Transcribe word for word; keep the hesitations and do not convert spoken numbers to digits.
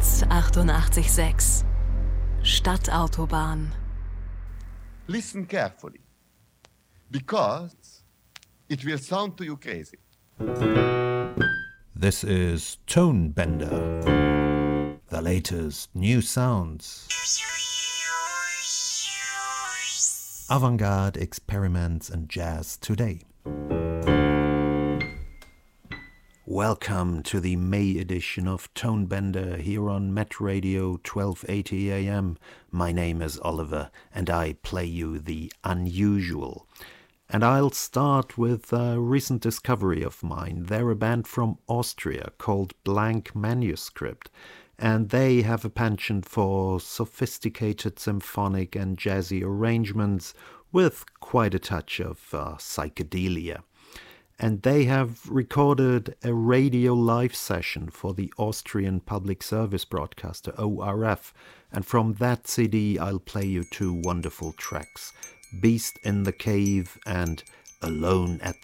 Fritz achtundachtzig Komma sechs Stadtautobahn. Listen carefully, because it will sound to you crazy. This is Tonebender, the latest new sounds. Avant-garde experiments and jazz today. Welcome to the May edition of Tonebender here on Met Radio twelve eighty A M. My name is Oliver and I play you the unusual. And I'll start with a recent discovery of mine. They're a band from Austria called Blank Manuscript, and they have a penchant for sophisticated symphonic and jazzy arrangements with quite a touch of uh, psychedelia. And they have recorded a radio live session for the Austrian public service broadcaster O R F, and from that C D I'll play you two wonderful tracks, Beast in the Cave and Alone at the